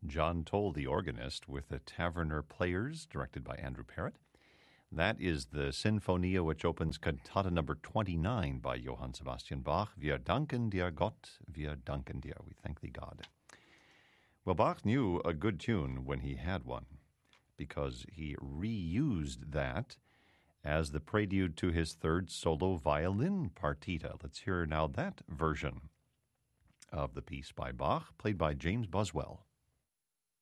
John Toll, the organist, with the Taverner Players, directed by Andrew Parrott. That is the Sinfonia, which opens Cantata number 29 by Johann Sebastian Bach. Wir danken dir, Gott, wir danken dir. We thank thee, God. Well, Bach knew a good tune when he had one, because he reused that as the prelude to his third solo violin partita. Let's hear now that version of the piece by Bach, played by James Boswell.